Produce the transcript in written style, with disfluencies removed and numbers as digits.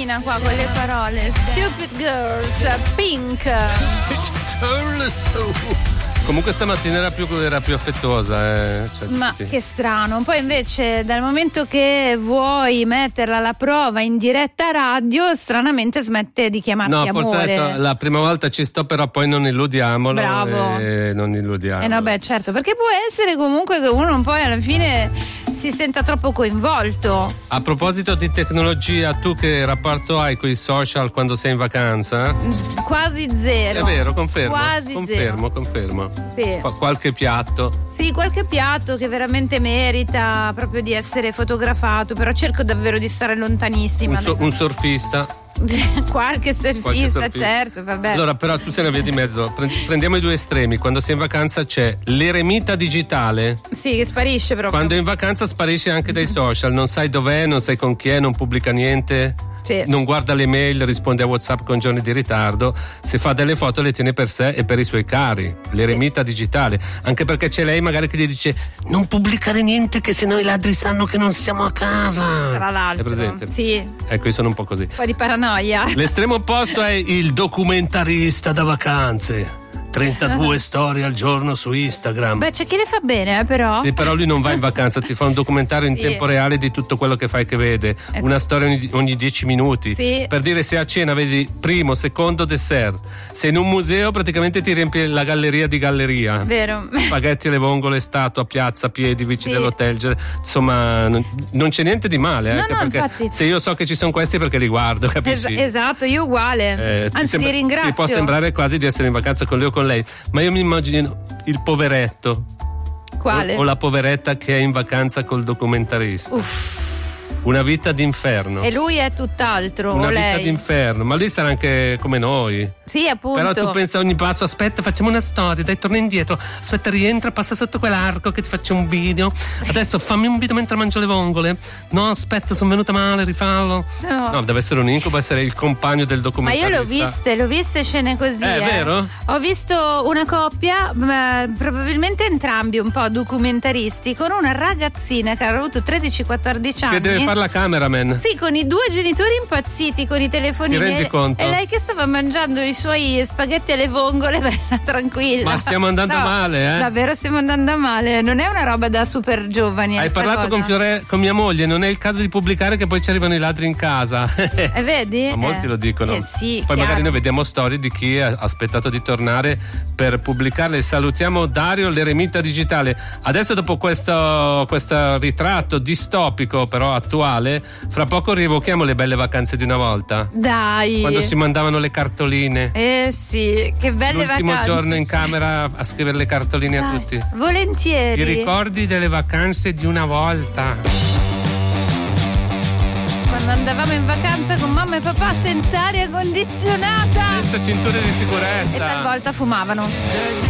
Rovina qua con le parole. Stupid Girls, Pink. Comunque stamattina era più affettuosa, Ma che strano. Poi invece dal momento che vuoi metterla alla prova in diretta radio, stranamente smette di chiamarti amore. No, forse ha detto, la prima volta ci sto, però poi non illudiamolo. Bravo. Non illudiamolo. No, beh, certo, perché può essere comunque che uno poi alla fine si senta troppo coinvolto. A proposito di tecnologia, tu che rapporto hai con i social quando sei in vacanza? Quasi zero. È vero, confermo. Quasi zero. Confermo. Sì. Qualche piatto. Sì, qualche piatto che veramente merita proprio di essere fotografato, però cerco davvero di stare lontanissima. Un surfista. Qualche surfista, certo, vabbè. Allora, però tu sei una via di mezzo. Prendiamo i due estremi. Quando sei in vacanza c'è l'eremita digitale. Sì, che sparisce proprio. Quando è in vacanza sparisce anche dai social. Non sai dov'è, non sai con chi è, non pubblica niente. Sì. Non guarda le mail, risponde a WhatsApp con giorni di ritardo. Se fa delle foto le tiene per sé e per i suoi cari. L'eremita digitale. Anche perché c'è lei magari che gli dice: non pubblicare niente, che sennò i ladri sanno che non siamo a casa. Tra l'altro. È presente? Sì. Ecco, io sono un po' così. Un po' di paranoia. L'estremo opposto è il documentarista da vacanze. 32 storie al giorno su Instagram. Beh, c'è chi le fa bene, però. Sì, però lui non va in vacanza, ti fa un documentario in tempo reale di tutto quello che fai, che vede. Una storia ogni 10 minuti. Sì. Per dire, se a cena vedi primo, secondo, dessert. Se in un museo praticamente ti riempie la galleria di galleria. Vero. Spaghetti alle vongole, statua, piazza, piedi, vicini dell'hotel. Insomma, non c'è niente di male, no, perché infatti. se io so che ci sono questi è perché li guardo, capisci? Esatto, io uguale. Anzi, li ringrazio. Ti può sembrare quasi di essere in vacanza con lui o con lei, ma io mi immagino il poveretto. Quale? O la poveretta che è in vacanza col documentarista. Uff. Una vita d'inferno. E lui è tutt'altro. Una o vita lei. d'inferno. Ma lui sarà anche come noi. Sì, appunto. Però tu pensa a ogni passo: aspetta, facciamo una storia, dai, torna indietro, aspetta, rientra, passa sotto quell'arco che ti faccio un video. Adesso fammi un video mentre mangio le vongole. No, aspetta, sono venuta male, rifallo. No, deve essere un incubo essere il compagno del documentarista. Ma io l'ho viste scene così. È vero? Ho visto una coppia, probabilmente entrambi un po' documentaristi, con una ragazzina che aveva avuto 13-14 anni. Che deve fare la cameraman. Sì, con i due genitori impazziti con i telefonini. Ti rendi conto? E lei che stava mangiando i suoi spaghetti alle vongole, bella tranquilla. Ma stiamo andando male, Davvero stiamo andando a male. Non è una roba da super giovani. Hai parlato con mia moglie, non è il caso di pubblicare che poi ci arrivano i ladri in casa. E vedi? Ma molti lo dicono. Sì, poi chiaro. magari noi vediamo storie di chi ha aspettato di tornare per pubblicarle. Salutiamo Dario, l'eremita digitale. Adesso, dopo questo ritratto distopico però attuale, fra poco rievochiamo le belle vacanze di una volta. Dai. Quando si mandavano le cartoline. Sì, che belle L'ultimo vacanze. giorno in camera a scrivere le cartoline a tutti. Volentieri. I ricordi delle vacanze di una volta. Quando andavamo in vacanza con mamma e papà senza aria condizionata. Senza cinture di sicurezza. E talvolta fumavano.